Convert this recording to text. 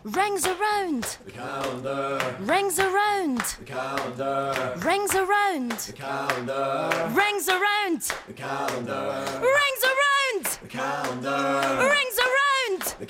Rings around. The calendar. Rings around. The calendar. Rings around. The calendar. Rings around. The calendar.